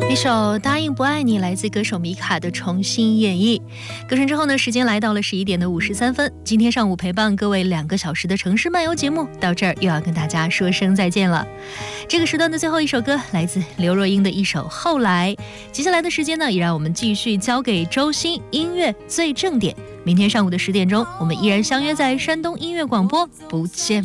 一首《答应不爱你》来自歌手米卡的重新演绎。歌声之后呢，时间来到了11点53分。今天上午陪伴各位2个小时的城市漫游节目到这儿又要跟大家说声再见了。这个时段的最后一首歌来自刘若英的一首《后来》。接下来的时间呢，也让我们继续交给周星音乐最正点。明天上午的10点钟，我们依然相约在山东音乐广播，不见